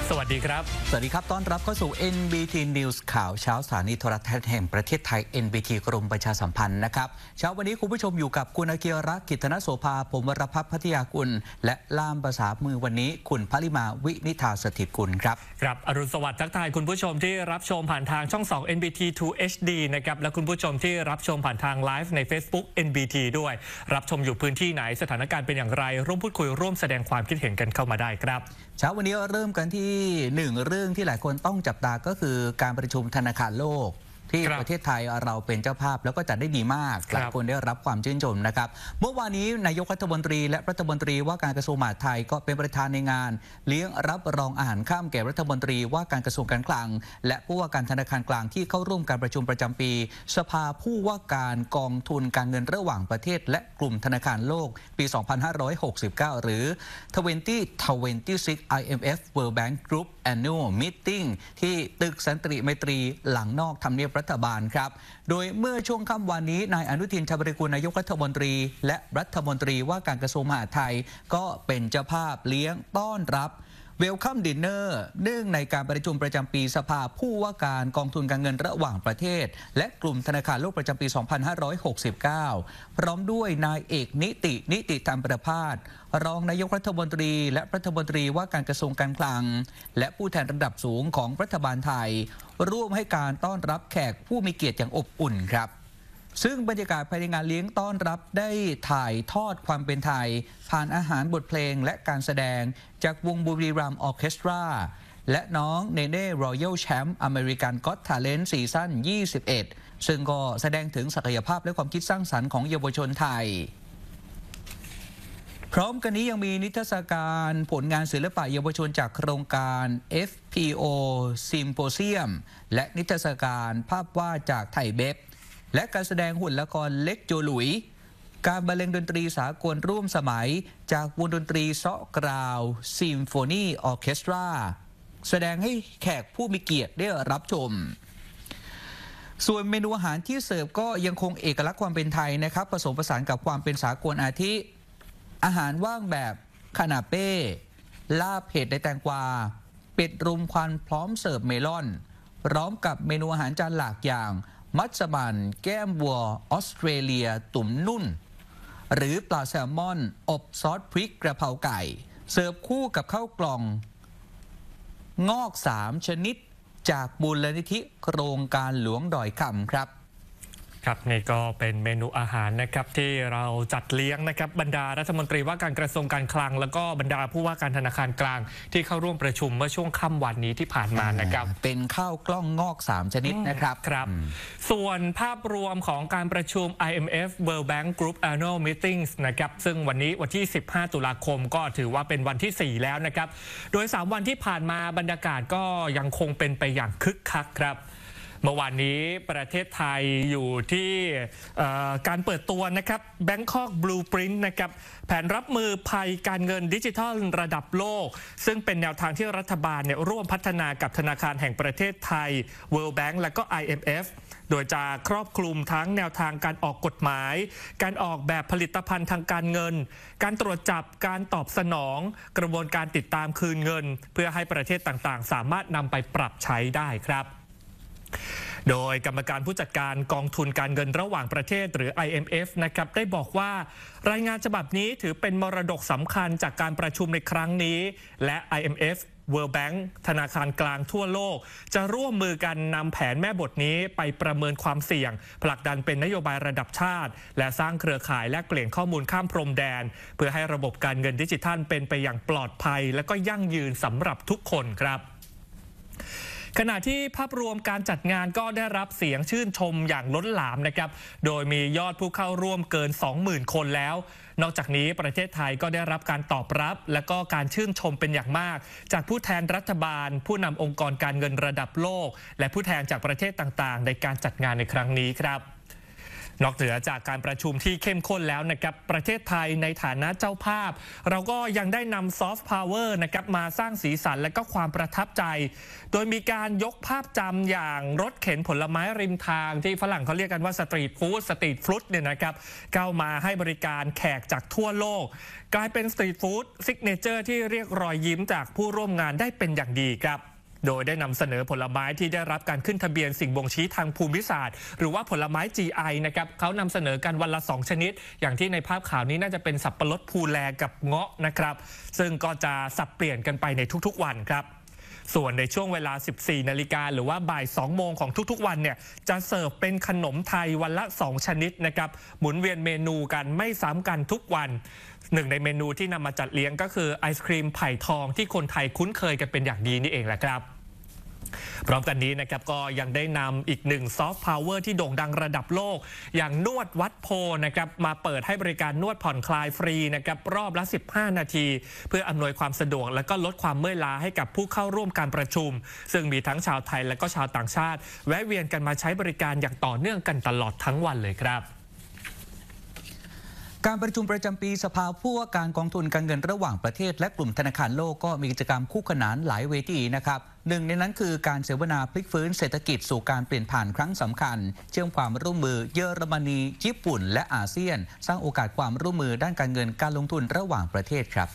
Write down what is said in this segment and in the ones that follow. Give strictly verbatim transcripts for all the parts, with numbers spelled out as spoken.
สวัสดีครับสวัสดีครับต้อนรับเข้าสู่ เอ็น บี ที News ข่าวเช้าสถานีโทรทัศน์แห่งประเทศไทย เอ็น บี ที กรมประชาสัมพันธ์นะครับเช้าวันนี้คุณผู้ชมอยู่กับคุณอาเกียรกิตนโสภาผมวรพัฒน์พัทยากุลและล่ามภาษามือวันนี้คุณพลิมาวินิธาสถิตกุลครับครับอรุณสวัสดิ์ทักทายคุณผู้ชมที่รับชมผ่านทางช่องสอง เอ็น บี ที ทู เอช ดี นะครับและคุณผู้ชมที่รับชมผ่านทางไลฟ์ใน Facebook เอ็น บี ที ด้วยรับชมอยู่พื้นที่ไหนสถานการณ์เป็นอย่างไรร่วมพูดคุยร่วมแสดงความคิดเห็นกันเข้ามาได้ครับเช้าวันนี้เริ่มกันที่หนึ่งเรื่องที่หลายคนต้องจับตาก็คือการประชุมธนาคารโลกที่ประเทศไทยเราเป็นเจ้าภาพแล้วก็จัดได้ดีมากหลายคนได้รับความชื่นชมนะครับเมื่อวานนี้นายกรัฐมนตรีและรัฐมนตรีว่าการกระทรวงมหาดไทยก็เป็นประธานในงานเลี้ยงรับรองอาหารข้ามแก่รัฐมนตรีว่าการกระทรวงการคลังและผู้ว่าการธนาคารกลางที่เข้าร่วมการประชุมประจำปีสภาผู้ว่าการกองทุนการเงินระหว่างประเทศและกลุ่มธนาคารโลกปี สองพันห้าร้อยหกสิบเก้า หรือ ยี่สิบยี่สิบหก ไอ เอ็ม เอฟ World Bank Group Annual Meeting ที่ตึกสันติมัยตรีหลังนอกทำเนียบรัฐบาลครับโดยเมื่อช่วงค่ำวันนี้นายอนุทินชาญวิรากูลนายกรัฐมนตรีและรัฐมนตรีว่าการกระทรวงมหาดไทยก็เป็นเจ้าภาพเลี้ยงต้อนรับเวลคัมดินเนอร์เนื่องในการประชุมประจำปีสภาผู้ว่าการกองทุนการเงินระหว่างประเทศและกลุ่มธนาคารโลกประจำปี สองพันห้าร้อยหกสิบเก้า พร้อมด้วยนายเอกนิตินิติธรรมประภาสรองนายกรัฐมนตรีและรัฐมนตรีว่าการกระทรวงการคลังและผู้แทนระดับสูงของรัฐบาลไทยร่วมให้การต้อนรับแขกผู้มีเกียรติอย่างอบอุ่นครับซึ่งบรรยากาศภายในงานเลี้ยงต้อนรับได้ถ่ายทอดความเป็นไทยผ่านอาหารบทเพลงและการแสดงจากวงบุรีรัมย์ออร์เคสตราและน้องเนเน่รอยัลแชมป์อเมริกันก็อตทาเลนต์ซีซั่นยี่สิบเอ็ดซึ่งก็แสดงถึงศักยภาพและความคิดสร้างสรรค์ของเยาวชนไทยพร้อมกันนี้ยังมีนิทรรศการผลงานศิลปะเยาวชนจากโครงการ เอฟ พี โอ Symposium และนิทรรศการภาพวาดจากไทยเบฟและการแสดงหุ่นละครเล็กโจหลุยการบรรเลงดนตรีสากลร่วมสมัยจากวงดนตรีเซาะกราวซิมโฟนีออร์เคสตราแสดงให้แขกผู้มีเกียรติได้รับชมส่วนเมนูอาหารที่เสิร์ฟก็ยังคงเอกลักษณ์ความเป็นไทยนะครับผสมผสานกับความเป็นสากลอาทิอาหารว่างแบบคานาเป้ลาบเผ็ดในแตงกวาเป็ดรุมควันพร้อมเสิร์ฟเมลอนพร้อมกับเมนูอาหารจานหลากอย่างมัสมั่นแก้มวัวออสเตรเลียตุ๋มนุ่นหรือปลาแซลมอนอบซอสพริกกระเพราไก่เสิร์ฟคู่กับข้าวกล่องงอกสามชนิดจากมูลนิธิโครงการหลวงดอยคำครับครับนี่ก็เป็นเมนูอาหารนะครับที่เราจัดเลี้ยงนะครับบรรดารัฐมนตรีว่าการกระทรวงการคลังแล้วก็บรรดาผู้ว่าการธนาคารกลางที่เข้าร่วมประชุมเมื่อช่วงค่ำวันนี้ที่ผ่านมานะครับเป็นข้าวกล้องงอกสามชนิดนะครับครับส่วนภาพรวมของการประชุม ไอ เอ็ม เอฟ World Bank Group Annual Meetings นะครับซึ่งวันนี้วันที่สิบห้าตุลาคมก็ถือว่าเป็นวันที่สี่แล้วนะครับโดยสามวันที่ผ่านมาบรรยากาศก็ยังคงเป็นไปอย่างคึกคักครับเมื่อวานนี้ประเทศไทยอยู่ที่การเปิดตัวนะครับ Bangkok Blueprint นะครับแผนรับมือภัยการเงินดิจิทัลระดับโลกซึ่งเป็นแนวทางที่รัฐบาลเนี่ยร่วมพัฒนากับธนาคารแห่งประเทศไทย World Bank และก็ ไอ เอ็ม เอฟ โดยจะครอบคลุมทั้งแนวทางการออกกฎหมายการออกแบบผลิตภัณฑ์ทางการเงินการตรวจจับการตอบสนองกระบวนการติดตามคืนเงินเพื่อให้ประเทศต่างๆสามารถนำไปปรับใช้ได้ครับโดยกรรมการผู้จัดการกองทุนการเงินระหว่างประเทศหรือ ไอ เอ็ม เอฟ นะครับได้บอกว่ารายงานฉบับนี้ถือเป็นมรดกสำคัญจากการประชุมในครั้งนี้และ ไอ เอ็ม เอฟ World Bank ธนาคารกลางทั่วโลกจะร่วมมือกันนำแผนแม่บทนี้ไปประเมินความเสี่ยงผลักดันเป็นนโยบายระดับชาติและสร้างเครือข่ายและเปลี่ยนข้อมูลข้ามพรมแดนเพื่อให้ระบบการเงินดิจิทัลเป็นไปอย่างปลอดภัยและก็ยั่งยืนสำหรับทุกคนครับขณะที่ภาพรวมการจัดงานก็ได้รับเสียงชื่นชมอย่างล้นหลามนะครับโดยมียอดผู้เข้าร่วมเกิน สองหมื่น คนแล้วนอกจากนี้ประเทศไทยก็ได้รับการตอบรับและก็การชื่นชมเป็นอย่างมากจากผู้แทนรัฐบาลผู้นำองค์กรการเงินระดับโลกและผู้แทนจากประเทศต่างๆในการจัดงานในครั้งนี้ครับนอกเหนือจากการประชุมที่เข้มข้นแล้วนะครับประเทศไทยในฐานะเจ้าภาพเราก็ยังได้นำซอฟต์พาวเวอร์นะครับมาสร้างสีสันและก็ความประทับใจโดยมีการยกภาพจำอย่างรถเข็นผลไม้ริมทางที่ฝรั่งเขาเรียกกันว่าสตรีทฟู้ดสตรีทฟรุตเนี่ยนะครับเข้ามาให้บริการแขกจากทั่วโลกกลายเป็นสตรีทฟู้ดซิกเนเจอร์ที่เรียกรอยยิ้มจากผู้ร่วมงานได้เป็นอย่างดีครับโดยได้นำเสนอผลไม้ที่ได้รับการขึ้นทะเบียนสิ่งบ่งชี้ทางภูมิศาสตร์หรือว่าผลไม้ จี ไอ นะครับเขานำเสนอกันวันละสองชนิดอย่างที่ในภาพข่าวนี้น่าจะเป็นสับปะรดภูแลกับเงาะนะครับซึ่งก็จะสับเปลี่ยนกันไปในทุกๆวันครับส่วนในช่วงเวลา สิบสี่นาฬิกาหรือว่าบ่ายสองโมงของทุกๆวันเนี่ยจะเสิร์ฟเป็นขนมไทยวันละสองชนิดนะครับหมุนเวียนเมนูกันไม่ซ้ำกันทุกวันหนึ่งในเมนูที่นำมาจัดเลี้ยงก็คือไอศครีมไผ่ทองที่คนไทยคุ้นเคยกันเป็นอย่างดีนี่เองแหละครับพร้อมกันนี้นะครับก็ยังได้นำอีกหนึ่งซอฟต์พาวเวอร์ที่โด่งดังระดับโลกอย่างนวดวัดโพนะครับมาเปิดให้บริการนวดผ่อนคลายฟรีนะครับรอบละสิบห้านาทีเพื่ออำนวยความสะดวกและก็ลดความเมื่อยล้าให้กับผู้เข้าร่วมการประชุมซึ่งมีทั้งชาวไทยและก็ชาวต่างชาติแวะเวียนกันมาใช้บริการอย่างต่อเนื่องกันตลอดทั้งวันเลยครับการประชุมประจำปีสภาผู้ว่าการกองทุนการเงินระหว่างประเทศและกลุ่มธนาคารโลกก็มีกิจกรรมคู่ขนานหลายเวทีนะครับหนึ่งในนั้นคือการเสวนาพลิกฟื้นเศรษฐกิจสู่การเปลี่ยนผ่านครั้งสำคัญเชื่อมความร่วมมือเยอรมนีญี่ปุ่นและอาเซียนสร้างโอกาสความร่วมมือด้านการเงินการลงทุนระหว่างประเทศครับ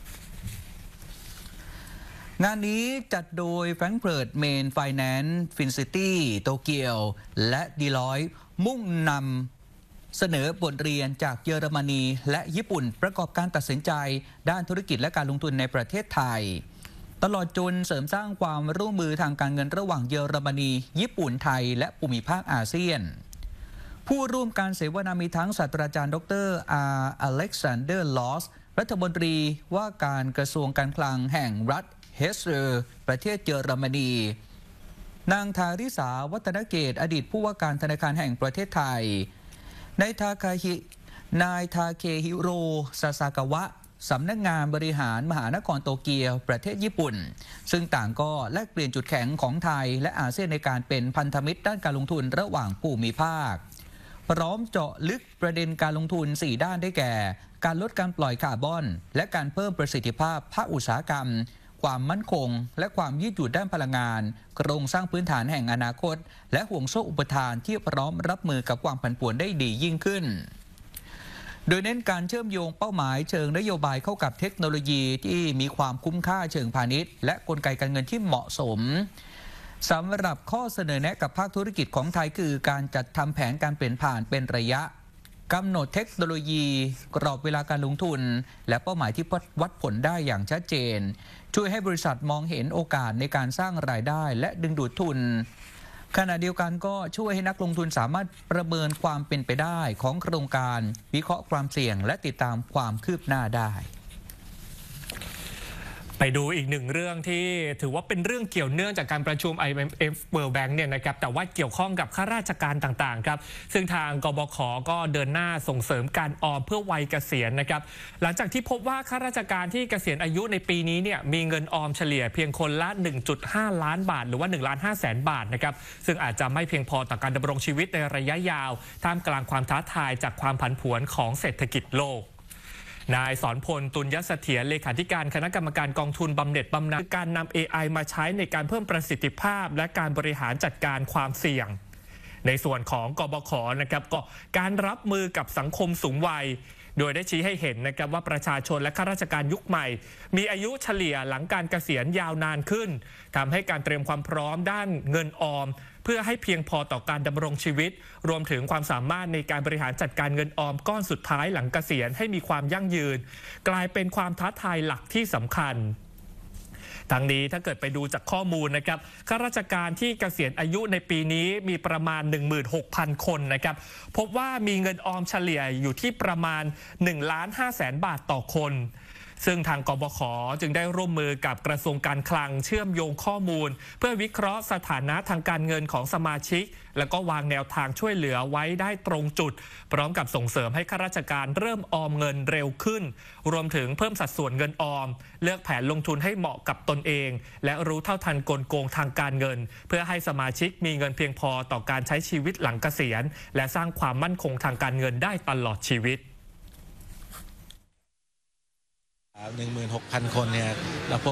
งานนี้จัดโดย Frankfurt Main Finance Fincity โตเกียวและ Deloitte มุ่งนำเสนอบทเรียนจากเยอรมนีและญี่ปุ่นประกอบการตัดสินใจด้านธุรกิจและการลงทุนในประเทศไทยตลอดจนเสริมสร้างความร่วมมือทางการเงินระหว่างเยอรมนีญี่ปุ่นไทยและภูมิภาคอาเซียนผู้ร่วมการเสวนามีทั้งศาสตราจารย์ดรอาร์อเล็กซานเดอร์ลอสรัฐมนตรีว่าการกระทรวงการคลังแห่งรัฐเฮสเซอร์ประเทศเยอรมนีนางทาริสาวัฒนเกตอดีตผู้ว่าการธนาคารแห่งประเทศไทยนายทาคาฮินายทาเคฮิโรซาซากาวะสำนักงานบริหารมหานครโตเกียวประเทศญี่ปุ่นซึ่งต่างก็แลกเปลี่ยนจุดแข็งของไทยและอาเซียนในการเป็นพันธมิตรด้านการลงทุนระหว่างภูมิภาคพร้อมเจาะลึกประเด็นการลงทุนสี่ด้านได้แก่การลดการปล่อยคาร์บอนและการเพิ่มประสิทธิภาพภาคอุตสาหกรรมความมั่นคงและความยืดหยุ่นด้านพลังงานโครงสร้างพื้นฐานแห่งอนาคตและห่วงโซ่อุปทานที่พร้อมรับมือกับความผันผวนได้ดียิ่งขึ้นโดยเน้นการเชื่อมโยงเป้าหมายเชิงนโยบายเข้ากับเทคโนโลยีที่มีความคุ้มค่าเชิงพาณิชย์และกลไกการเงินที่เหมาะสมสำหรับข้อเสนอแนะกับภาคธุรกิจของไทยคือการจัดทำแผนการเปลี่ยนผ่านเป็นระยะกำหนดเทคโนโลยีกรอบเวลาการลงทุนและเป้าหมายที่วัดผลได้อย่างชัดเจนช่วยให้บริษัทมองเห็นโอกาสในการสร้างรายได้และดึงดูดทุนขณะเดียวกันก็ช่วยให้นักลงทุนสามารถประเมินความเป็นไปได้ของโครงการวิเคราะห์ความเสี่ยงและติดตามความคืบหน้าได้ไปดูอีกหนึ่งเรื่องที่ถือว่าเป็นเรื่องเกี่ยวเนื่องจากการประชุม ไอ เอ็ม เอฟ World Bank เนี่ยนะครับแต่ว่าเกี่ยวข้องกับข้าราชการต่างๆครับซึ่งทางกบข.ก็เดินหน้าส่งเสริมการออมเพื่อวัยเกษียณนะครับหลังจากที่พบว่าข้าราชการที่เกษียณอายุในปีนี้เนี่ยมีเงินออมเฉลี่ยเพียงคนละ หนึ่งจุดห้า ล้านบาทหรือว่า หนึ่งล้านห้าแสนบาทนะครับซึ่งอาจจะไม่เพียงพอต่อการดำรงชีวิตในระยะยาวท่ามกลางความท้าทายจากความผันผวนของเศรษฐกิจโลกนายสอนพล ตุลยเสถียรเลขาธิการคณะกรรมการกองทุนบำเหน็จบำนาญการนำ เอ ไอ มาใช้ในการเพิ่มประสิทธิภาพและการบริหารจัดการความเสี่ยงในส่วนของกบข.นะครับก็การรับมือกับสังคมสูงวัยโดยได้ชี้ให้เห็นนะครับว่าประชาชนและข้าราชการยุคใหม่มีอายุเฉลี่ยหลังการเกษียณยาวนานขึ้นทำให้การเตรียมความพร้อมด้านเงินออมเพื่อให้เพียงพอต่อการดำรงชีวิตรวมถึงความสามารถในการบริหารจัดการเงินออมก้อนสุดท้ายหลังเกษียณให้มีความยั่งยืนกลายเป็นความท้าทายหลักที่สำคัญทั้งนี้ถ้าเกิดไปดูจากข้อมูลนะครับข้าราชการที่เกษียณอายุในปีนี้มีประมาณ หนึ่งหมื่นหกพัน คนนะครับพบว่ามีเงินออมเฉลี่ยอยู่ที่ประมาณ หนึ่งล้านห้าแสนบาทต่อคนซึ่งทางกบข.จึงได้ร่วมมือกับกระทรวงการคลังเชื่อมโยงข้อมูลเพื่อวิเคราะห์สถานะทางการเงินของสมาชิกแล้วก็วางแนวทางช่วยเหลือไว้ได้ตรงจุดพร้อมกับส่งเสริมให้ข้าราชการเริ่มออมเงินเร็วขึ้นรวมถึงเพิ่มสัดส่วนเงินออมเลือกแผนลงทุนให้เหมาะกับตนเองและรู้เท่าทันกลโกงทางการเงินเพื่อให้สมาชิกมีเงินเพียงพอต่อการใช้ชีวิตหลังเกษียณและสร้างความมั่นคงทางการเงินได้ตลอดชีวิตหนึ่งหมื่นหกพัน คนเนี่ยเราพบ